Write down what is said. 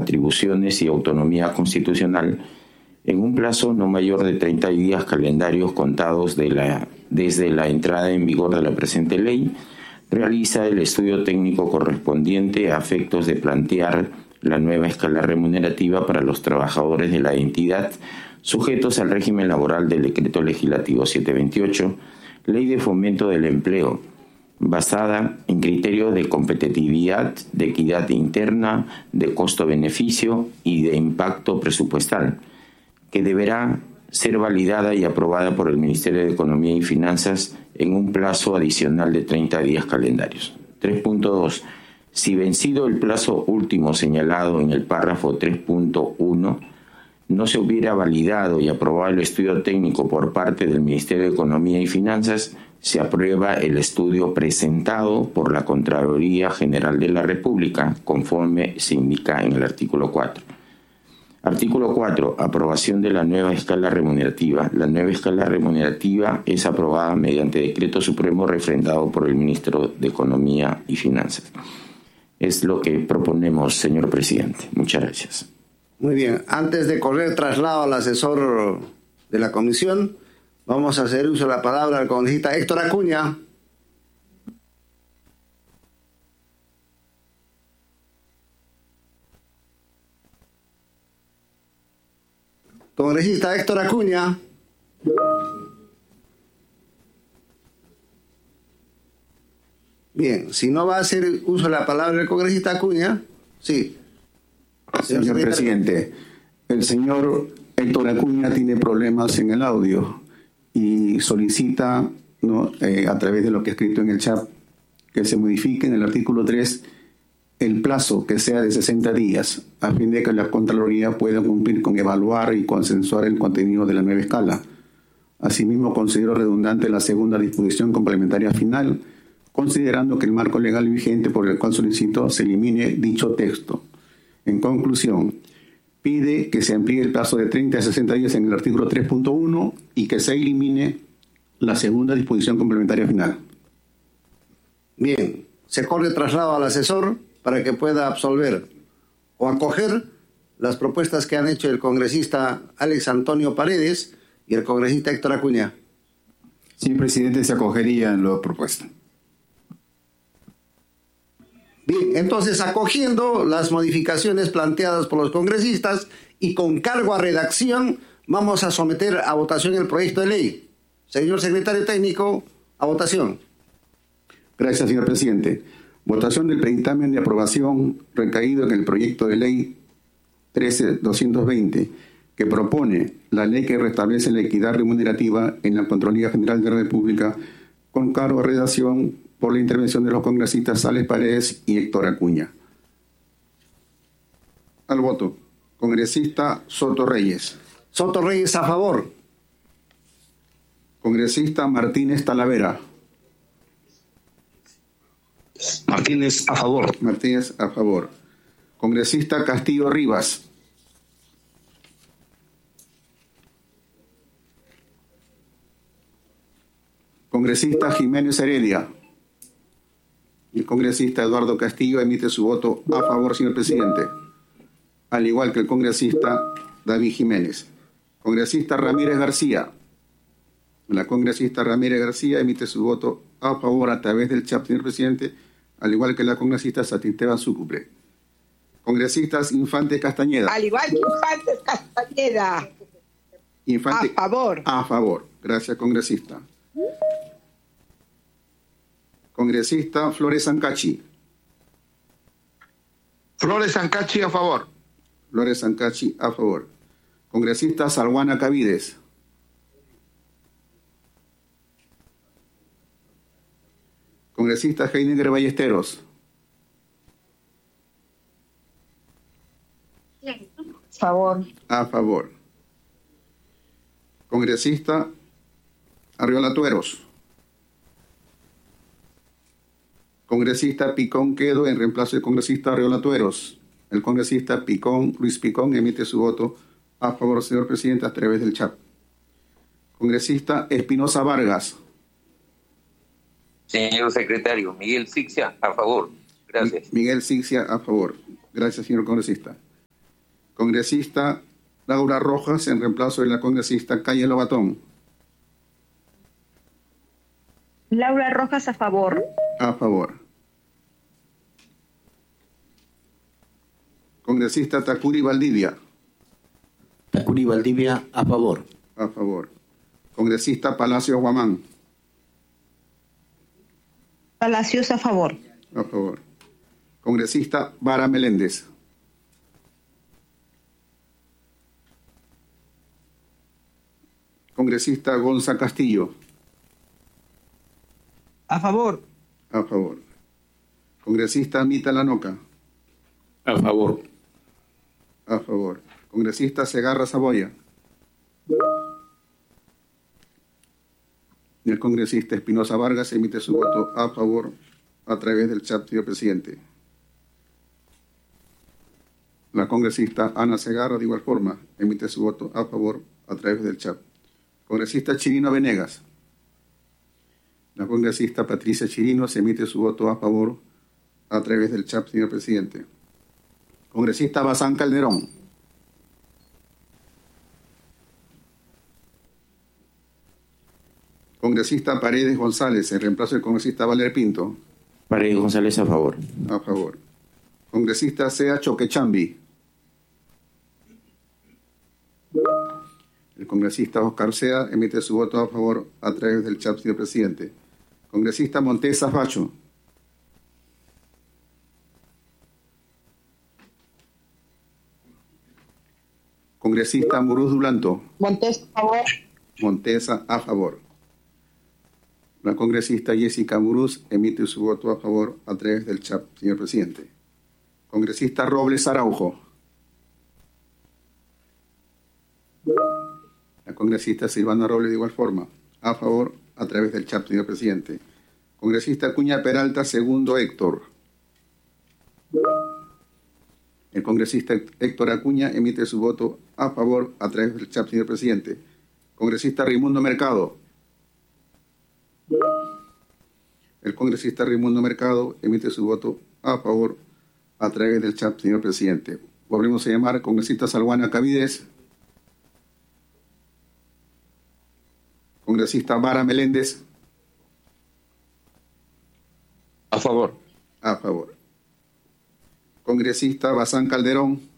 atribuciones y autonomía constitucional, en un plazo no mayor de 30 días calendarios contados desde la entrada en vigor de la presente ley, realiza el estudio técnico correspondiente a efectos de plantear la nueva escala remunerativa para los trabajadores de la entidad sujetos al régimen laboral del Decreto Legislativo 728, Ley de Fomento del Empleo, basada en criterios de competitividad, de equidad interna, de costo-beneficio y de impacto presupuestal, que deberá ser validada y aprobada por el Ministerio de Economía y Finanzas en un plazo adicional de 30 días calendarios. 3.2. Si vencido el plazo último señalado en el párrafo 3.1, no se hubiera validado y aprobado el estudio técnico por parte del Ministerio de Economía y Finanzas, se aprueba el estudio presentado por la Contraloría General de la República, conforme se indica en el artículo 4. Artículo 4. Aprobación de la nueva escala remunerativa. La nueva escala remunerativa es aprobada mediante decreto supremo refrendado por el Ministro de Economía y Finanzas. Es lo que proponemos, señor presidente. Muchas gracias. Muy bien. Antes de correr traslado al asesor de la comisión, vamos a hacer uso de la palabra al congresista Héctor Acuña. Congresista Héctor Acuña. Bien, si no va a hacer uso de la palabra el congresista Acuña, sí. Señor presidente, el señor Héctor Acuña tiene problemas en el audio y solicita, ¿no?, a través de lo que he escrito en el chat, que se modifique en el artículo 3 el plazo, que sea de 60 días, a fin de que la Contraloría pueda cumplir con evaluar y consensuar el contenido de la nueva escala. Asimismo, considero redundante la segunda disposición complementaria final, considerando que el marco legal vigente por el cual solicito se elimine dicho texto. En conclusión, pide que se amplíe el plazo de 30 a 60 días en el artículo 3.1 y que se elimine la segunda disposición complementaria final. Bien, se corre traslado al asesor para que pueda absolver o acoger las propuestas que han hecho el congresista Alex Antonio Paredes y el congresista Héctor Acuña. Señor presidente, se acogería en lo propuesto. Bien, entonces acogiendo las modificaciones planteadas por los congresistas y con cargo a redacción, vamos a someter a votación el proyecto de ley. Señor secretario técnico, a votación. Gracias, señor presidente. Votación del predictamen de aprobación recaído en el proyecto de ley 13.220, que propone la ley que restablece la equidad remunerativa en la Contraloría General de la República, con cargo a redacción por la intervención de los congresistas Alex Paredes y Héctor Acuña. Al voto. Congresista Soto Reyes. Soto Reyes a favor. Congresista Martínez Talavera. Martínez a favor. Martínez a favor. Congresista Castillo Rivas. Congresista Jiménez Heredia. El congresista Eduardo Castillo emite su voto a favor, señor presidente, al igual que el congresista David Jiménez. Congresista Ramírez García. La congresista Ramírez García emite su voto a favor a través del chat, señor presidente, al igual que la congresista Satisteba Sucupre. Congresistas Infante Castañeda. Al igual que Infante Castañeda. Infante, a favor. A favor. Gracias, congresista. Congresista Flores Sancachi. Flores Sancachi a favor. Flores Sancachi a favor. Congresista Salguana Cavides. Congresista Heidegger Ballesteros. Favor. A favor. Congresista Arriola Tueros. Congresista Picón Quedo en reemplazo del congresista Arriola Tueros. El congresista Luis Picón emite su voto a favor, señor presidente, a través del chat. Congresista Espinosa Vargas. Señor secretario, Miguel Sixia, a favor. Gracias. Miguel Sixia, a favor. Gracias, señor congresista. Congresista Laura Rojas, en reemplazo de la congresista Calle Lobatón. Laura Rojas, a favor. A favor. Congresista Tacuri Valdivia. Tacuri Valdivia, a favor. A favor. Congresista Palacios Guamán. Palacios, a favor. A favor. Congresista Vara Meléndez. Congresista Gonza Castillo. A favor. A favor. Congresista Mita Lanoca. A favor. A favor. Congresista Segarra Saboya. Y el congresista Espinosa Vargas emite su voto a favor a través del chat, señor presidente. La congresista Ana Segarra, de igual forma, emite su voto a favor a través del chat. Congresista Chirino Venegas. La congresista Patricia Chirinos emite su voto a favor a través del chat, señor presidente. Congresista Bazán Calderón. Congresista Paredes González, en reemplazo del congresista Valer Pinto. Paredes González, a favor. A favor. Congresista Sea Choquechambi. El congresista Oscar Sea emite su voto a favor a través del chat, señor presidente. Congresista Montesa Facho. Congresista Muruz Dulanto. Montes, a favor. Montesa, a favor. La congresista Jessica Muruz emite su voto a favor a través del chat, señor presidente. Congresista Robles Araujo. La congresista Silvana Robles, de igual forma, a favor a través del chat, señor presidente. Congresista Acuña Peralta, segundo Héctor. El congresista Héctor Acuña emite su voto a favor a través del chat, señor presidente. Congresista Raimundo Mercado. El congresista Raimundo Mercado emite su voto a favor a través del chat, señor presidente. Volvemos a llamar congresista Salguana Cavides. Congresista Vara Meléndez. A favor. A favor. Congresista Bazán Calderón.